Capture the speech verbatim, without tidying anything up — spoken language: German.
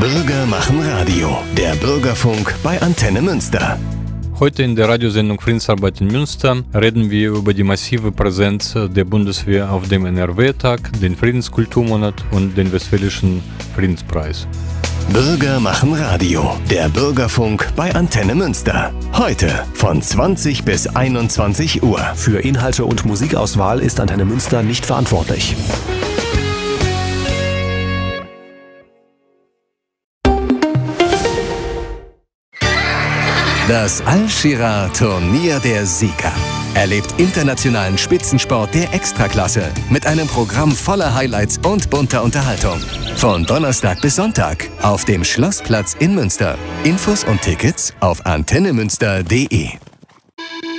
Bürger machen Radio, der Bürgerfunk bei Antenne Münster. Heute in der Radiosendung Friedensarbeit in Münster reden wir über die massive Präsenz der Bundeswehr auf dem N R W-Tag, den Friedenskulturmonat und den Westfälischen Friedenspreis. Bürger machen Radio, der Bürgerfunk bei Antenne Münster. Heute von zwanzig bis einundzwanzig Uhr. Für Inhalte und Musikauswahl ist Antenne Münster nicht verantwortlich. Das Al-Shira Turnier der Sieger erlebt internationalen Spitzensport der Extraklasse mit einem Programm voller Highlights und bunter Unterhaltung. Von Donnerstag bis Sonntag auf dem Schlossplatz in Münster. Infos und Tickets auf antennemünster punkt de.